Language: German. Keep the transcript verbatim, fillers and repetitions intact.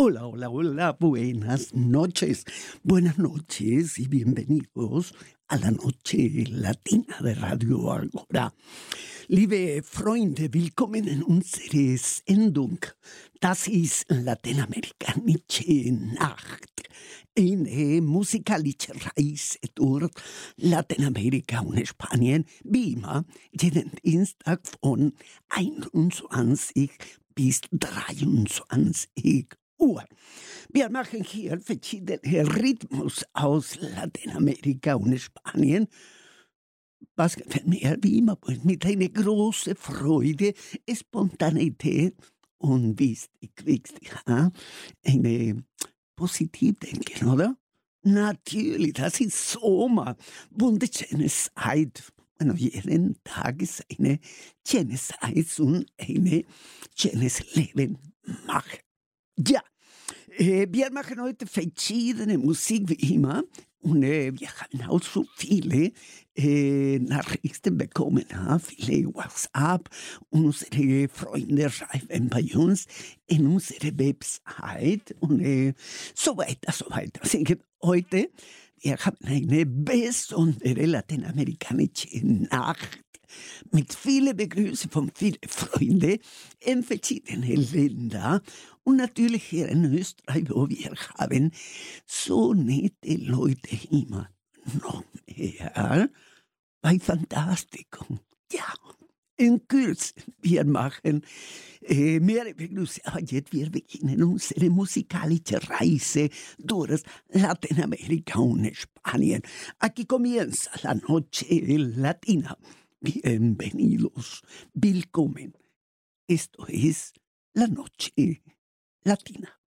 Hola, hola, hola, buenas noches. Buenas noches y bienvenidos a la Noche Latina de Radio Agora. Liebe Freunde, willkommen in unserer Sendung. Das ist Lateinamerikanische Nacht. Eine musikalische Reise durch Lateinamerika und Spanien, wie immer, jeden Dienstag von einundzwanzig bis dreiundzwanzig Uhr. Wir machen hier verschiedene Rhythmus aus Lateinamerika und Spanien. Was gefällt mir wie immer mit einer großen Freude, Spontanität und wichtig, wichtig, ja? Eine Positivdenken, oder? Natürlich, das ist Sommer, wunderschöne Zeit. Bueno, jeden Tag ist eine schöne Zeit und ein schönes Leben machen. Ja, äh, wir machen heute verschiedene Musik wie immer und äh, wir haben auch so viele äh, Nachrichten bekommen, ja? Viele WhatsApp. Unsere Freunde schreiben bei uns in unsere Website und äh, so weiter, so weiter. Also, heute, wir haben eine besondere lateinamerikanische Nacht mit vielen Begrüßungen von vielen Freunden in verschiedenen Ländern und natürlich hier in Österreich, wo wir haben so nette Leute immer noch mehr bei Fantastikum. Ja, in Kürze, wir machen eh, mehrere Begrüße, aber jetzt wir beginnen unsere musikalische Reise durch Lateinamerika und Spanien. Aquí comienza la Noche Latina. Bienvenidos, willkommen. Esto es la Noche Latina.